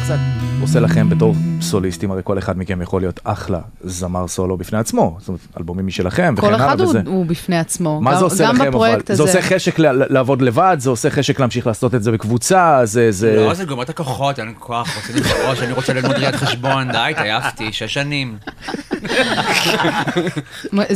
איך זה עושה לכם בתור סוליסטים? הרי כל אחד מכם יכול להיות אחלה זמר סולו בפני עצמו, זאת אומרת, אלבומים משלכם וכן הלאה. כל אחד הוא בפני עצמו. מה זה עושה לכם? זה עושה חשק לעבוד לבד, זה עושה חשק להמשיך לעשות את זה בקבוצה, לא, זה גומר את הכוחות, אין כוח, רוצה לבחוש, אני רוצה ללמוד ראיית חשבון, די, תעייפתי, 6 שנים.